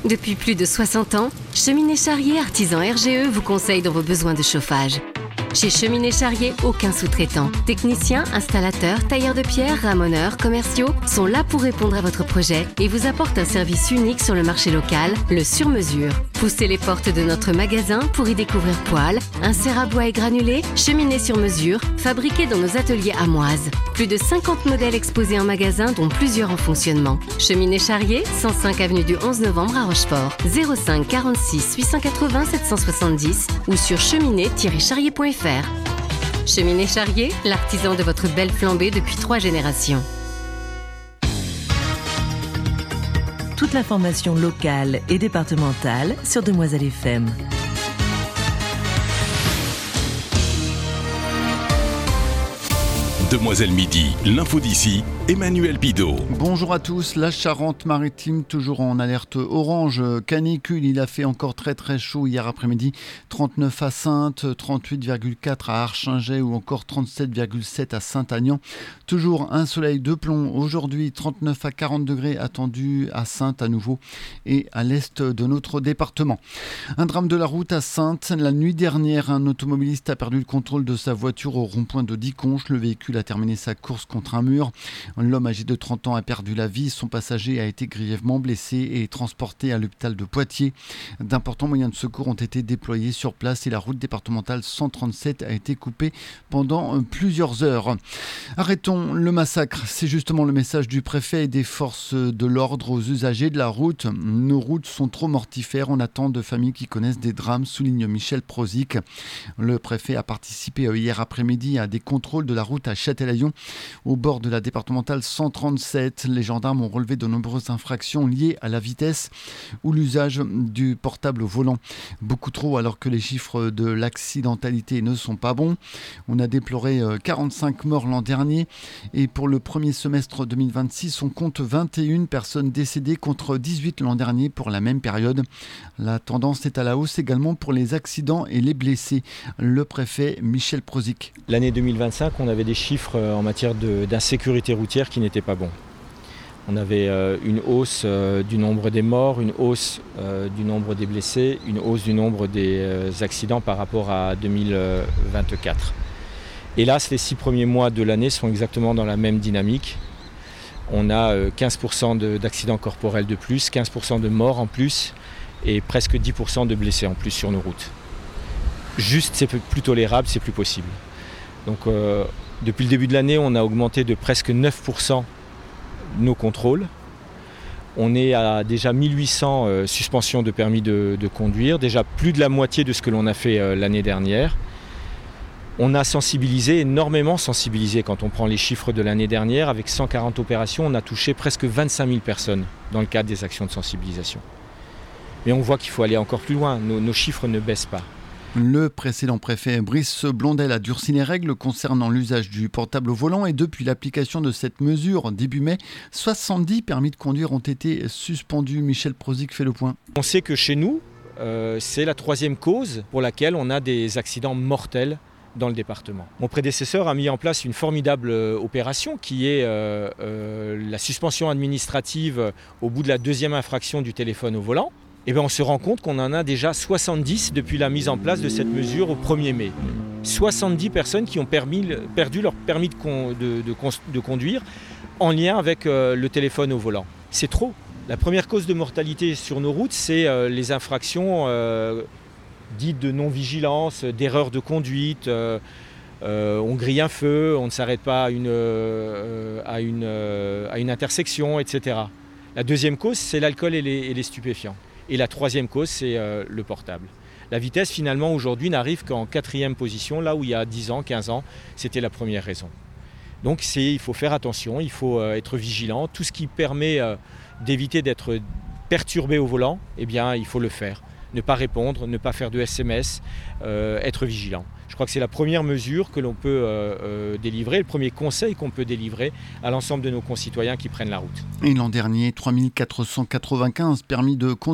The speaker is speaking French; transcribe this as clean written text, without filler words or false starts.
Depuis plus de 60 ans, Cheminée Charrier Artisan RGE vous conseille dans vos besoins de chauffage. Chez Cheminée Charrier, aucun sous-traitant. Techniciens, installateurs, tailleurs de pierre, ramoneurs, commerciaux sont là pour répondre à votre projet et vous apportent un service unique sur le marché local, le sur-mesure. Poussez les portes de notre magasin pour y découvrir poêles, inserts à bois et granulés, cheminées sur mesure, fabriquées dans nos ateliers amoises. Plus de 50 modèles exposés en magasin, dont plusieurs en fonctionnement. Cheminée Charrier, 105 avenue du 11 novembre à Rochefort, 05 46 880 770 ou sur cheminée-charrier.fr. Cheminée Charrier, l'artisan de votre belle flambée depuis 3 générations. Toute l'information locale et départementale sur Demoiselle FM. Demoiselle Midi, l'info d'ici, Emmanuel Bidot. Bonjour à tous, la Charente-Maritime toujours en alerte orange, canicule, il a fait encore très chaud hier après-midi, 39 à Saintes, 38,4 à Archingeay ou encore 37,7 à Saint-Agnan. Toujours un soleil de plomb aujourd'hui, 39 à 40 degrés attendus à Saintes à nouveau et à l'est de notre département. Un drame de la route à Saintes, la nuit dernière, un automobiliste a perdu le contrôle de sa voiture au rond-point de Diconche, le véhicule a terminé sa course contre un mur. L'homme âgé de 30 ans a perdu la vie. Son passager a été grièvement blessé et est transporté à l'hôpital de Poitiers. D'importants moyens de secours ont été déployés sur place et la route départementale 137 a été coupée pendant plusieurs heures. Arrêtons le massacre. C'est justement le message du préfet et des forces de l'ordre aux usagers de la route. Nos routes sont trop mortifères. On attend de familles qui connaissent des drames, souligne Michel Prozic. Le préfet a participé hier après-midi à des contrôles de la route à Châtelaillon, au bord de la départementale 137. Les gendarmes ont relevé de nombreuses infractions liées à la vitesse ou l'usage du portable au volant. Beaucoup trop alors que les chiffres de l'accidentalité ne sont pas bons. On a déploré 45 morts l'an dernier et pour le premier semestre 2026, on compte 21 personnes décédées contre 18 l'an dernier pour la même période. La tendance est à la hausse également pour les accidents et les blessés. Le préfet Michel Prozic. L'année 2025, on avait des chiffres en matière d'insécurité routière qui n'étaient pas bons. On avait une hausse du nombre des morts, une hausse du nombre des blessés, une hausse du nombre des accidents par rapport à 2024. Hélas, les 6 premiers mois de l'année sont exactement dans la même dynamique. On a 15% d'accidents corporels de plus, 15% de morts en plus et presque 10% de blessés en plus sur nos routes. Juste, c'est plus tolérable, c'est plus possible. Donc, depuis le début de l'année, on a augmenté de presque 9% nos contrôles. On est à déjà 1800 suspensions de permis de conduire, déjà plus de la moitié de ce que l'on a fait l'année dernière. On a énormément sensibilisé quand on prend les chiffres de l'année dernière. Avec 140 opérations, on a touché presque 25 000 personnes dans le cadre des actions de sensibilisation. Mais on voit qu'il faut aller encore plus loin, nos chiffres ne baissent pas. Le précédent préfet Brice Blondel a durci les règles concernant l'usage du portable au volant et depuis l'application de cette mesure début mai, 70 permis de conduire ont été suspendus. Michel Prozic fait le point. On sait que chez nous, c'est la 3e cause pour laquelle on a des accidents mortels dans le département. Mon prédécesseur a mis en place une formidable opération qui est la suspension administrative au bout de la 2e infraction du téléphone au volant. Et bien on se rend compte qu'on en a déjà 70 depuis la mise en place de cette mesure au 1er mai. 70 personnes qui ont perdu leur permis de conduire en lien avec le téléphone au volant. C'est trop. La première cause de mortalité sur nos routes, c'est les infractions dites de non-vigilance, d'erreur de conduite. On grille un feu, on ne s'arrête pas à une intersection, etc. La 2e cause, c'est l'alcool et les stupéfiants. Et la 3e cause, c'est le portable. La vitesse, finalement, aujourd'hui, n'arrive qu'en 4e position, là où il y a 10 ans, 15 ans, c'était la première raison. Donc il faut faire attention, il faut être vigilant. Tout ce qui permet d'éviter d'être perturbé au volant, eh bien, il faut le faire. Ne pas répondre, ne pas faire de SMS, être vigilant. Je crois que c'est la première mesure que l'on peut délivrer, le premier conseil qu'on peut délivrer à l'ensemble de nos concitoyens qui prennent la route. Et l'an dernier, 3495 permis de conduire